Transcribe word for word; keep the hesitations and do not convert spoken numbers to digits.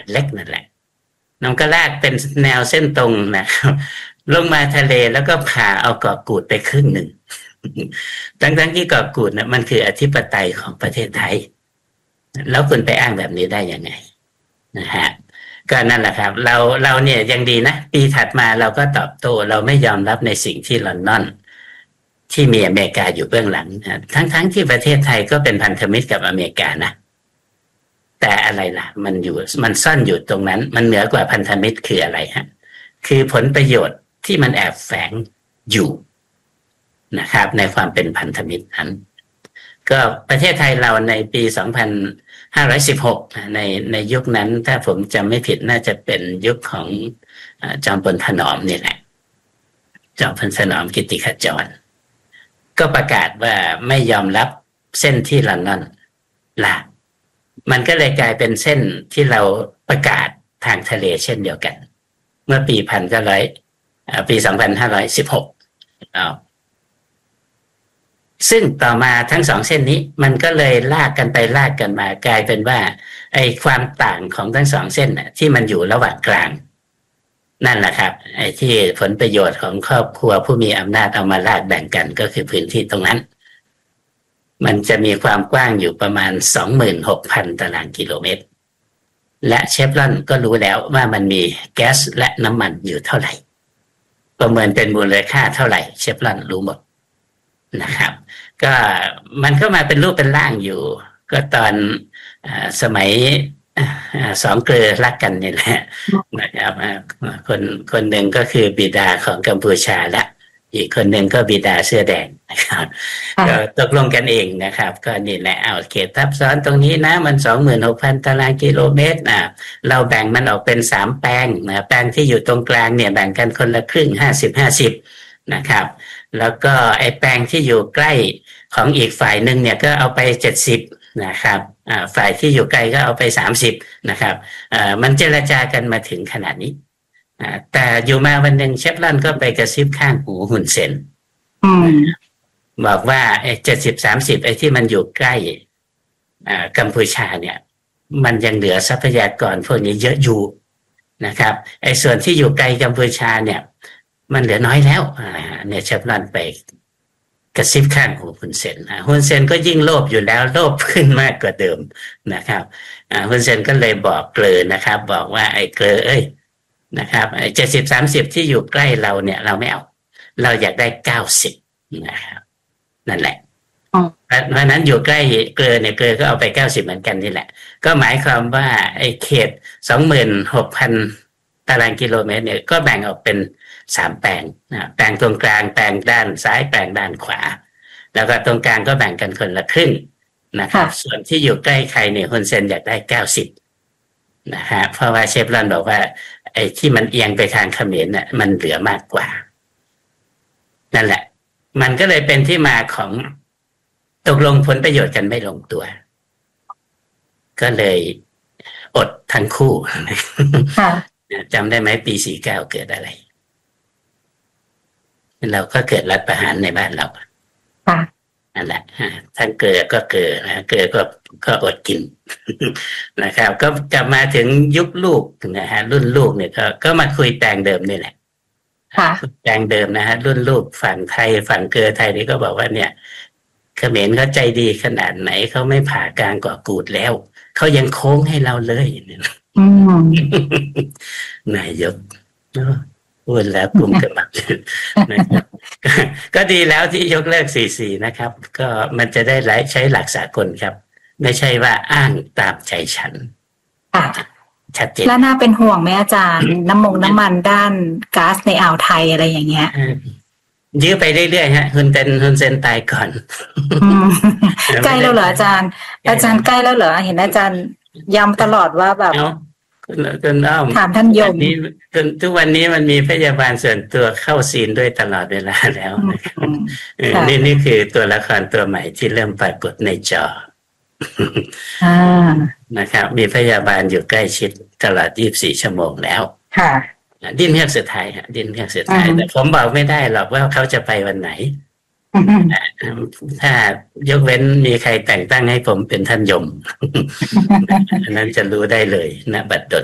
ดเล็กนั่นแหละมันก็ลากเป็นแนวเส้นตรงนะครับลงมาทะเลแล้วก็ผ่าเอาเกาะกูดไปครึ่งหนึ่งทั้งๆที่เกาะกูดนะมันคืออธิปไตยของประเทศไทยแล้วคุณไปอ้างแบบนี้ได้ยังไงนะฮะก็นั่นแหละครับเราเราเนี่ยยังดีนะปีถัดมาเราก็ตอบโต้เราไม่ยอมรับในสิ่งที่ลอนดอนที่มีอเมริกาอยู่เบื้องหลังนะทั้งๆที่ประเทศไทยก็เป็นพันธมิตรกับอเมริกานะแต่อะไรล่ะมันอยู่มันซ่อนอยู่ตรงนั้นมันเหนือกว่าพันธมิตรคืออะไรฮะคือผลประโยชน์ที่มันแอบแฝงอยู่นะครับในความเป็นพันธมิตรนั้นก็ประเทศไทยเราในปีสองพันห้าร้อยสิบหกในในยุคนั้นถ้าผมจำไม่ผิดน่าจะเป็นยุคของจอมพลถนอมนี่แหละจอมพลถนอมกิตติขจรก็ประกาศว่าไม่ยอมรับเส้นที่ลอนดอนละมันก็เลยกลายเป็นเส้นที่เราประกาศทางทะเลเช่นเดียวกันเมื่อปีพันเก้าร้อยปีสองพันห้าร้อยสิบหกเอาซึ่งต่อมาทั้งสองเส้นนี้มันก็เลยลากกันไปลากกันมากลายเป็นว่าไอ้ความต่างของทั้งสองเส้นน่ะที่มันอยู่ระหว่างกลางนั่นแหละครับไอ้ที่ผลประโยชน์ของครอบครัวผู้มีอำนาจเอามาลากแบ่งกันก็คือพื้นที่ตรงนั้นมันจะมีความกว้างอยู่ประมาณ สองหมื่นหกพัน ตารางกิโลเมตรและเชฟรอนก็รู้แล้วว่ามันมีแก๊สและน้ำมันอยู่เท่าไหร่ประเมินเป็นมูลค่าเท่าไหร่เชฟรอนรู้หมดนะครับก็มันก็มาเป็นรูปเป็นร่างอยู่ก็ตอนอสมัยสองเกลือรักกันนี่แหละนะครับคนคนหนึ่งก็คือบิดาของกัมพูชาและอีกคนหนึ่งก็บิดาเสื้อแดงนะครับก็ตกลงกันเองนะครับก็นี่แหละเอาเขตทับซ้อนตรงนี้นะมัน สองหมื่นหกพัน ตารางกิโลเมตรนะเราแบ่งมันออกเป็นสามแปลงนะแปลงที่อยู่ตรงกลางเนี่ยแบ่งกันคนละครึ่ง ห้าสิบ ห้าสิบ นะครับแล้วก็ไอ้แปลงที่อยู่ใกล้ของอีกฝ่ายหนึ่งเนี่ยก็เอาไปเจ็ดสิบนะครับอ่าฝ่ายที่อยู่ไกลก็เอาไปสามสิบนะครับอ่ามันเจรจากันมาถึงขนาดนี้อ่าแต่อยู่มาวันหนึ่งเชฟรอนก็ไปกระซิบข้างหูฮุนเซนบอกว่าไอ้เจ็ดสิบสามสิบไอ้ที่มันอยู่ใกล้อ่ากัมพูชาเนี่ยมันยังเหลือทรัพยากรพวกนี้เยอะอยู่นะครับไอ้ส่วนที่อยู่ไกลกัมพูชาเนี่ยมันเหลือน้อยแล้วอ่าเนี่ยเชฟรอนไปกระซิบข้างหูฮุนเซนฮุนเซนก็ยิ่งโลภอยู่แล้วโลภขึ้นมากกว่าเดิมนะครับอ่าฮุนเซนก็เลยบอกเกลอนะครับบอกว่าไอ้เกลอเอ้ยนะครับไอ้เจ็ดสิบสามสิบที่อยู่ใกล้เราเนี่ยเราไม่เอาเราอยากได้เก้าสิบนะครับนั่นแหละเพราะนั้นอยู่ใกล้เกลอเนี่ยเกลอก็เอาไปเก้าสิบเหมือนกันนี่แหละก็หมายความว่าไอ้เขต สองหมื่นหกพัน ตารางกิโลเมตรเนี่ยก็แบ่งออกเป็นสามแปลงนะแปลงตรงกลางแปลงด้านซ้ายแปลงด้านขวาแล้วก็ตรงกลางก็แบ่งกันคนละครึ่งนะครับส่วนที่อยู่ใกล้ใครเนี่ยฮุนเซนอยากได้เก้าสิบนะฮะเพราะว่าเชฟรอนบอกว่าไอ้ที่มันเอียงไปทางเขมรน่ะมันเหลือมากกว่านั่นแหละมันก็เลยเป็นที่มาของตกลงผลประโยชน์กันไม่ลงตัวก็เลยอดทั้งคู่จำได้ไหมปีสี่สิบเก้าเกิดอะไรเราก็เกิดรัฐประหารในบ้านเรานั่นแหละทั้งเกลือก็เกลือนะเกลือก็ก็อดกินนะครับก็กลับมาถึงยุคลูกนะฮะรุ่นลูกเนี่ยก็ก็มาคุยแปลงเดิมนี่แหละแปลงเดิมนะฮะรุ่นลูกฝั่งไทยฝั่งเกลือไทยนี่ก็บอกว่าเนี่ยเขมรเขาใจดีขนาดไหนเขาไม่ผ่ากลางเกาะกูดแล้วเขายังโค้งให้เราเลยนายกพูดแล้วกลุ่มกันมานะครับก็ดีแล้วที่ยกเลิกสี่สิบสี่นะครับก็มันจะได้ใช้หลักสากลครับไม่ใช่ว่าอ้างตามใจฉันชัดเจนแล้วน่าเป็นห่วงไหมอาจารย์น้ำมงน้ำมันด้านก๊าซในอ่าวไทยอะไรอย่างเงี้ยยื้อไปเรื่อยๆฮะฮุนเซนฮุนเซนตายก่อนใกล้แล้วเหรออาจารย์อาจารย์ใกล้แล้วเหรอเห็นอาจารย์ย้ำตลอดว่าแบบคุณอ้อมถามท่านยมนี้ทุกวันนี้มันมีพยาบาลส่วนตัวเข้าซีนด้วยตลอดเวลาแล้วนะครับนี่นี่คือตัวละครตัวใหม่ที่เริ่มปรากฏในจอนะครับมีพยาบาลอยู่ใกล้ชิดตลอดยี่สิบสี่ชั่วโมงแล้วค่ะดิ้นเฮือกสุดท้ายฮะดิ้นเฮือกสุดท้ายแต่ผมบอกไม่ได้หรอกว่าเขาจะไปวันไหนถ้ายกเว้นมีใครแต่งตั้งให้ผมเป็นท่านยมนั้นจะรู้ได้เลยนะบัดดล